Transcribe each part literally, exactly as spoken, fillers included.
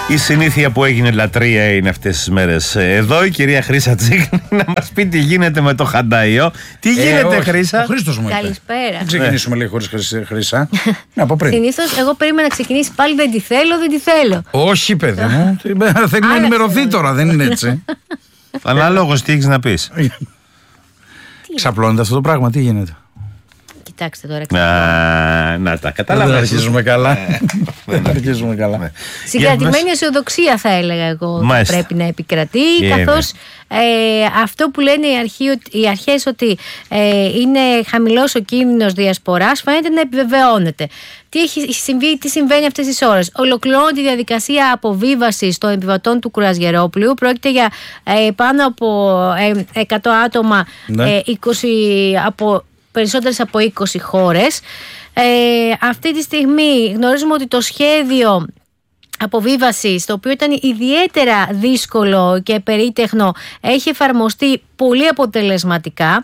Η συνήθεια που έγινε λατρεία είναι αυτές τις μέρες. Εδώ η κυρία Χρύσα Τσίχνη να μας πει τι γίνεται με το Χαντάιο. Τι γίνεται, ε, Χρύσα? Ο Χρήστος μου είπε. Καλησπέρα. Δεν ξεκινήσουμε λίγο χωρίς Χρύσα. Να από πριν. Συνήθως εγώ περίμενα να ξεκινήσει πάλι δεν τη θέλω, δεν τη θέλω. Όχι, παιδί μου. Θέλει να ενημερωθεί τώρα, δεν είναι έτσι. Ανάλογος, τι έχεις να πεις? Ξαπλώνεται αυτό το πράγμα, τι γίνεται? Κοιτάξτε τώρα. Να, να τα καταλάβω. Δεν αρχίζουμε καλά. Δεν αρχίζουμε καλά. Συγκρατημένη αισιοδοξία θα έλεγα εγώ πρέπει να επικρατεί, καθώς ε, αυτό που λένε οι, αρχοί, οι αρχές ότι ε, είναι χαμηλός ο κίνδυνος διασποράς φαίνεται να επιβεβαιώνεται. Τι, έχει συμβεί, τι συμβαίνει αυτές τις ώρες? Ολοκληρώνεται η διαδικασία αποβίβασης των επιβατών του κρουαζιερόπλοιου. Πρόκειται για ε, πάνω από ε, εκατό άτομα, ναι. ε, είκοσι από περισσότερες από είκοσι χώρες. Ε, αυτή τη στιγμή γνωρίζουμε ότι το σχέδιο αποβίβασης, το οποίο ήταν ιδιαίτερα δύσκολο και περίτεχνο, έχει εφαρμοστεί πολύ αποτελεσματικά.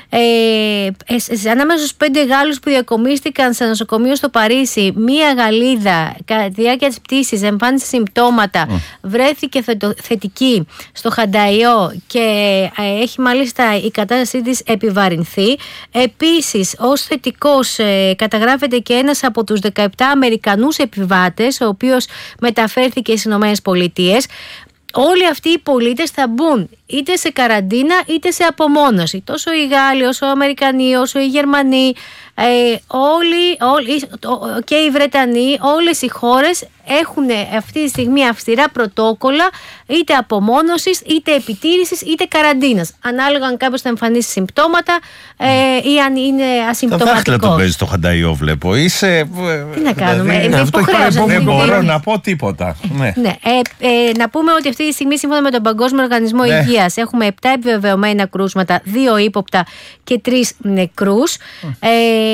Ε, ε, ανάμεσα στους πέντε Γάλλους που διακομίστηκαν σε νοσοκομείο στο Παρίσι, μία Γαλλίδα κατά τη διάρκεια της πτήσης εμφάνισε συμπτώματα, mm. βρέθηκε θετο, θετική στο Χανταϊό και ε, έχει μάλιστα η κατάστασή της επιβαρυνθεί. Επίσης, ως θετικός ε, καταγράφεται και ένας από τους δεκαεπτά Αμερικανούς επιβάτες, ο οποίος μεταφέρθηκε στις Ηνωμένες Πολιτείες. Όλοι αυτοί οι πολίτες θα μπουν είτε σε καραντίνα είτε σε απομόνωση. Τόσο οι Γάλλοι, όσο οι Αμερικανοί, όσο οι Γερμανοί, ε, όλοι, όλοι και οι Βρετανοί, όλες οι χώρες έχουν αυτή τη στιγμή αυστηρά πρωτόκολλα είτε απομόνωσης, είτε επιτήρησης, είτε καραντίνας. Ανάλογα αν κάποιος θα εμφανίσει συμπτώματα ε, ή αν είναι ασυμπτωματικός. Τα δάχτυλα το παίζει το Χανταϊό, βλέπω. Είσαι... Τι να κάνουμε, δηλαδή, είναι υποχρέωση. Δεν μπορώ να πω τίποτα. Ναι. Ναι. Ε, ε, να πούμε ότι αυτή τη στιγμή, σύμφωνα με τον Παγκόσμιο Οργανισμό ναι. Υγείας, έχουμε επτά επιβεβαιωμένα κρούσματα, δύο ύποπτα και τρεις νεκρούς. Ε,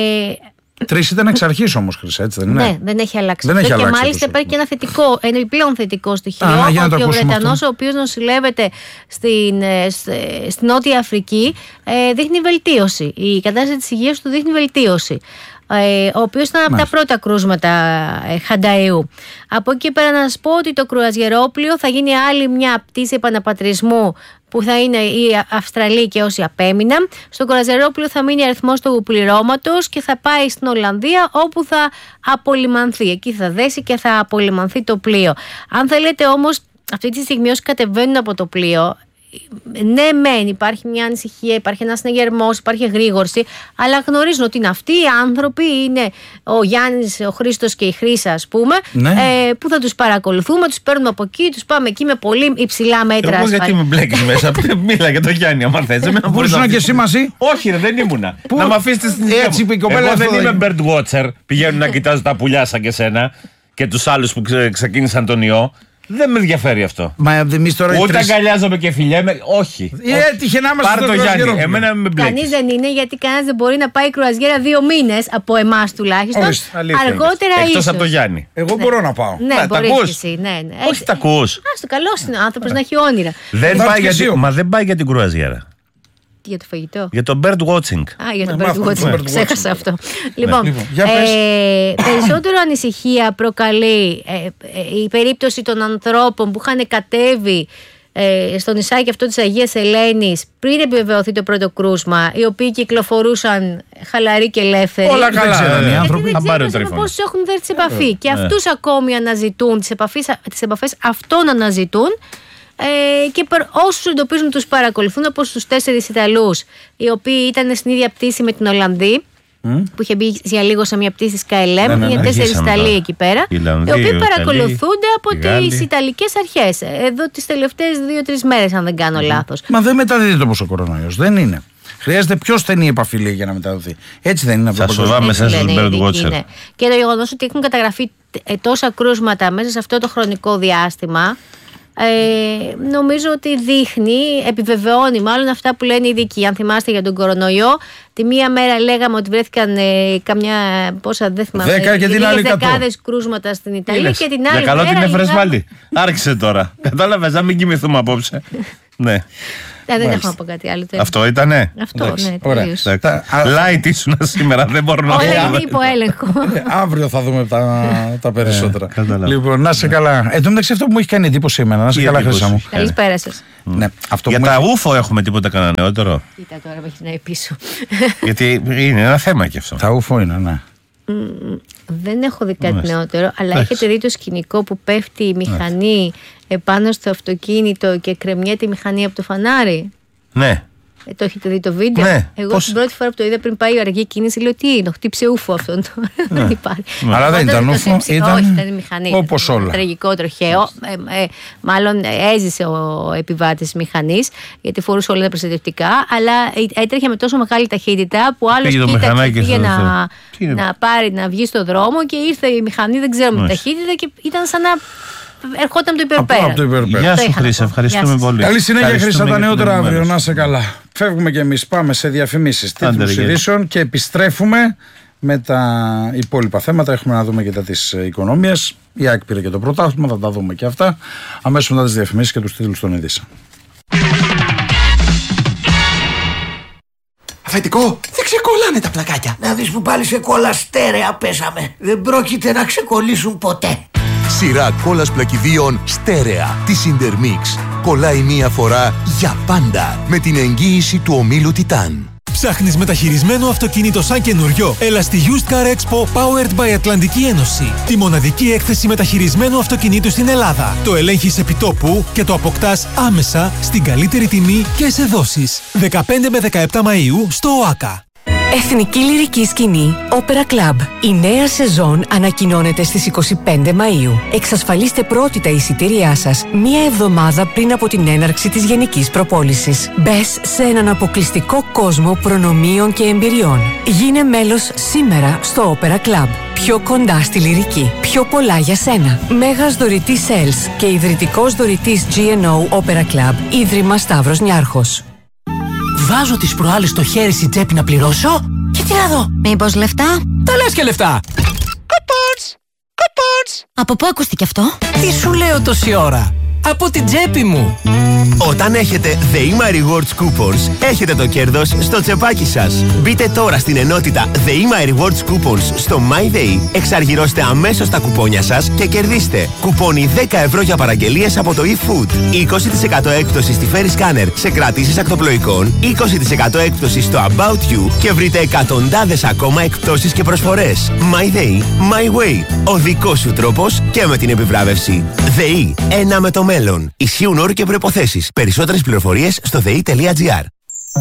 Τρεις ήταν εξ αρχής όμως, Χρυσά, έτσι δεν είναι? Ναι, δεν έχει αλλάξει. Δεν έχει αλλάξει και μάλιστα υπάρχει και ένα θετικό, ένα επιπλέον θετικό στοιχείο. Α, ότι ο Βρετανός, ο οποίος νοσηλεύεται στην, στην Νότια Αφρική, ε, δείχνει βελτίωση. Η κατάσταση της υγείας του δείχνει βελτίωση. Ο οποίος ήταν από τα πρώτα κρούσματα Χανταϊού. Από εκεί πέρα να σας πω ότι το κρουαζιερόπλοιο θα γίνει άλλη μια πτήση επαναπατρισμού που θα είναι οι Αυστραλοί και όσοι απέμειναν. Στο κρουαζιερόπλοιο θα μείνει αριθμός του πληρώματος και θα πάει στην Ολλανδία, όπου θα απολυμανθεί. Εκεί θα δέσει και θα απολυμανθεί το πλοίο. Αν θέλετε όμως, αυτή τη στιγμή όσοι κατεβαίνουν από το πλοίο, ναι, μεν υπάρχει μια ανησυχία, υπάρχει ένας συνεγερμός, υπάρχει γρήγορση, αλλά γνωρίζουν ότι είναι αυτοί οι άνθρωποι, είναι ο Γιάννης, ο Χρήστος και η Χρύσα, ας πούμε, ναι. ε, που θα τους παρακολουθούμε, τους παίρνουμε από εκεί, τους πάμε εκεί με πολύ υψηλά μέτρα. Εγώ γιατί με μπλέκεις μέσα, μίλα για τον Γιάννη, άμα θες. Μπορείς να και εσύ μαζί? Όχι, ρε, δεν ήμουνα. Να με αφήσετε στην έτσι είπε η κοπέλα. Εγώ δεν είμαι bird watcher. Πηγαίνουν να κοιτάζω τα πουλιά σαν και σένα και τους άλλους που ξεκίνησαν τον ιό. Δεν με ενδιαφέρει αυτό. Μα εμείς τώρα ούτε τρεις... αγκαλιάζομαι και φιλιέμαι. Όχι. Έτυχε να είμαστε στο κρουαζιέρα. Εμένα με μπλέκεις. Κανείς δεν είναι, γιατί κανένας δεν μπορεί να πάει κρουαζιέρα δύο μήνες από εμάς τουλάχιστον. Όχι, αργότερα ίσως. Εκτός από το Γιάννη. Εγώ ναι. μπορώ να πάω. Ναι, μπορείς και εσύ. Ναι, ναι. Όχι, τα ακούς. Α, στο καλό είναι ο άνθρωπος να έχει όνειρα. Δεν πάει για την... Μα δεν πάει για την κρουαζιέρα. Για το φαγητό. Για το bird watching. Α, για το ναι, bird watching. watching. Ξέχασα αυτό. Ναι. Λοιπόν, λοιπόν ε, περισσότερο ανησυχία προκαλεί ε, ε, η περίπτωση των ανθρώπων που είχαν κατέβει ε, στο νησάκι αυτό της Αγίας Ελένης πριν επιβεβαιωθεί το πρώτο κρούσμα, οι οποίοι κυκλοφορούσαν χαλαροί και ελεύθεροι. Όλα καλά. Γιατί δεν ξέρουν πόσους έχουν έρθει σε επαφή. Και αυτούς ακόμη αναζητούν, τις επαφές αυτών αναζητούν. Ε, και όσους εντοπίζουν τους παρακολουθούν, όπως τους τέσσερις Ιταλούς, οι οποίοι ήταν στην ίδια πτήση με την Ολλανδή, mm. που είχε μπει για λίγο σε μια πτήση Sky Lemon. Ναι, ναι, ναι, είναι τέσσερις Ιταλοί εκεί πέρα, οι, Ιλανδοί, οι οποίοι παρακολουθούνται από τις Ιταλικές αρχές εδώ τις τελευταίες δύο-τρεις μέρες, αν δεν κάνω mm. λάθος. Μα δεν μεταδίδεται όπως ο κορονοϊός, δεν είναι. Χρειάζεται πιο στενή επαφή για να μεταδοθεί. Έτσι δεν είναι αυτό το πράγμα? Μέσα στο bird watcher. Και το γεγονός ότι έχουν καταγραφεί τόσα κρούσματα μέσα σε αυτό το χρονικό διάστημα, Ε, νομίζω ότι δείχνει, επιβεβαιώνει μάλλον αυτά που λένε οι ειδικοί. Αν θυμάστε για τον κορονοϊό, τη μία μέρα λέγαμε ότι βρέθηκαν ε, καμιά, πόσα δεν θυμάμαι, δέκα και την άλλη δεκάδες κρούσματα στην Ιταλία και την άλλη για καλό μέρα την έφερες είχα... πάλι. Άρχισε τώρα. Κατάλαβες, να μην κοιμηθούμε απόψε. Ναι. Δεν έχω να πω κάτι άλλο. Αυτό ήτανε. Αυτό, ναι. Light ήσουν σήμερα, δεν μπορώ να πω. Όλα είναι υπό έλεγχο. Αύριο θα δούμε τα περισσότερα. Λοιπόν, να σε καλά. Εν τω μεταξύ, αυτό που μου έχει κάνει εντύπωση εμένα, να σε καλά, Χρυσά μου. Καλησπέρα σας. Για τα ούφο έχουμε τίποτα κανένα νεότερο? Κοίτα τώρα που έχει να πει πίσω. Γιατί είναι ένα θέμα και αυτό. Τα ούφο είναι, ναι. Δεν έχω δει κάτι νεότερο, αλλά έχετε δει το σκηνικό που πέφτει η μηχανή επάνω στο αυτοκίνητο και κρεμιέται η μηχανή από το φανάρι? Ναι. Ε, το έχετε δει το βίντεο? Ναι. Εγώ Πώς... την πρώτη φορά που το είδα πριν πάει η αργή κίνηση, λέω τι είναι, χτύψε ούφο αυτόν. Ναι. Δεν υπάρχει. Ναι. Αλλά δεν ήταν ούφο, ήταν... Όχι, ήταν μηχανή. Όπως όλα. Τραγικό, τροχαίο. Ε, ε, μάλλον έζησε ο επιβάτης μηχανής, γιατί φορούσε όλα τα προστατευτικά, αλλά έτρεχε με τόσο μεγάλη ταχύτητα που άλλος κοίταξε πήγε να, να πάρει, να βγει στο δρόμο και ήρθε η μηχανή, δεν ξέρω με ταχύτητα και ήταν σαν να ερχόταν το υπερπέρα. Από το υπερπέρα. Γεια σου Χρήσα, ευχαριστούμε πολύ. Καλή συνέχεια Χρήσα, τα νεότερα αύριο, να είσαι καλά. Φεύγουμε κι εμείς, πάμε σε διαφημίσεις, τίτλους ειδήσεων και επιστρέφουμε με τα υπόλοιπα θέματα. Έχουμε να δούμε και τα της οικονομίας. Η ΑΕΚ πήρε και το πρωτάθλημα, θα τα δούμε και αυτά. Αμέσως μετά τις διαφημίσεις και τους τίτλους των ειδήσεων. Αφεντικό, δεν ξεκολλάνε τα πλακάκια. Να δεις που πάλι σε κόλλα στέρεα πέσαμε. Δεν πρόκειται να ξεκολλήσουν ποτέ. Σειρά κόλλας πλακιδίων στέρεα της Intermix. Κολλάει μία φορά για πάντα με την εγγύηση του ομίλου Titan. Ψάχνεις μεταχειρισμένο αυτοκίνητο σαν καινούριο? Έλα στη Used Car Expo Powered by Ατλαντική Ένωση. Τη μοναδική έκθεση μεταχειρισμένου αυτοκινήτου στην Ελλάδα. Το ελέγχεις επιτόπου και το αποκτάς άμεσα στην καλύτερη τιμή και σε δόσεις. δεκαπέντε με δεκαεπτά Μαΐου στο ΟΑΚΑ. Εθνική Λυρική Σκηνή Opera Club. Η νέα σεζόν ανακοινώνεται στις είκοσι πέντε Μαΐου. Εξασφαλίστε πρώτη τα εισιτήριά σας μία εβδομάδα πριν από την έναρξη της γενικής προπόλησης. Μπες σε έναν αποκλειστικό κόσμο προνομίων και εμπειριών. Γίνε μέλος σήμερα στο Opera Club. Πιο κοντά στη λυρική. Πιο πολλά για σένα. Μέγας δωρητής Sales και ιδρυτικός δωρητής τζι εν ο Opera Club. Ίδρυμα Σταύρος Νιάρχος. Βάζω τις προάλλες το χέρι στην τσέπη να πληρώσω και τι να δω. Μήπως λεφτά? Τα λες και λεφτά. Κουπόνς, κουπόνς. Από πού ακούστηκε αυτό? Τι σου λέω τόση ώρα? Από την τσέπη μου. Όταν έχετε The My Rewards Coupons, έχετε το κέρδος στο τσεπάκι σας. Μπείτε τώρα στην ενότητα The My Rewards Coupons στο MyDay, εξαργυρώστε αμέσως τα κουπόνια σας και κερδίστε κουπόνι δέκα ευρώ για παραγγελίες από το eFood, είκοσι τοις εκατό έκπτωση στη Ferry Scanner σε κρατήσεις ακτοπλοϊκών, είκοσι τοις εκατό έκπτωση στο About You και βρείτε εκατοντάδες ακόμα εκπτώσεις και προσφορές. MyDay, My Way, ο δικός σου τρόπος και με την επιβράβευση. ΔΕΗ, ένα με το μέλλον. Ισχύουν όροι και προϋποθέσεις. Περισσότερες πληροφορίες στο δε ι τελεία τζι άρ.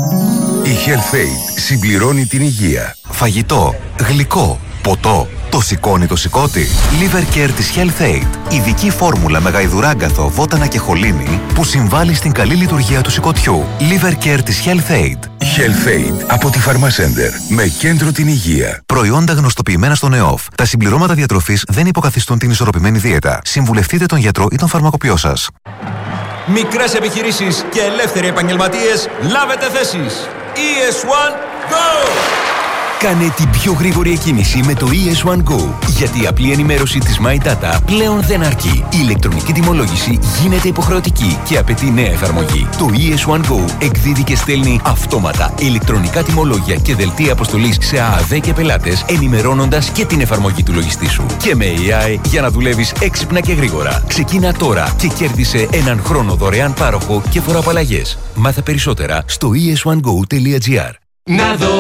Η HealthAid συμπληρώνει την υγεία. Φαγητό, γλυκό, ποτό. Το σηκώνει το σηκώτη. Liver Care της HealthAid. Ειδική φόρμουλα με γαϊδουράγκαθο, βότανα και χολίνη που συμβάλλει στην καλή λειτουργία του σηκωτιού. Liver Care της HealthAid. HealthAid από τη Pharmacenter. Με κέντρο την υγεία. Προϊόντα γνωστοποιημένα στον ΕΟΦ. Τα συμπληρώματα διατροφής δεν υποκαθιστούν την ισορροπημένη δίαιτα. Συμβουλευτείτε τον γιατρό ή τον φαρμακοποιό σας. Μικρές επιχειρήσεις και ελεύθεροι επαγγελματίες, λάβετε θέσεις. ι ες ουάν Go! Κάνε την πιο γρήγορη εκκίνηση με το ι ες ουάν Go. Γιατί η απλή ενημέρωση της My Data πλέον δεν αρκεί. Η ηλεκτρονική τιμολόγηση γίνεται υποχρεωτική και απαιτεί νέα εφαρμογή. Το ι ες ουάν Go εκδίδει και στέλνει αυτόματα ηλεκτρονικά τιμολόγια και δελτία αποστολής σε ΑΑΔ και πελάτες, ενημερώνοντας και την εφαρμογή του λογιστή σου. Και με έι άι για να δουλεύεις έξυπνα και γρήγορα. Ξεκίνα τώρα και κέρδισε έναν χρόνο δωρεάν πάροχο και φοροαπαλλαγές. Μάθε περισσότερα στο ι ες ουάν go τελεία τζι άρ. Να δω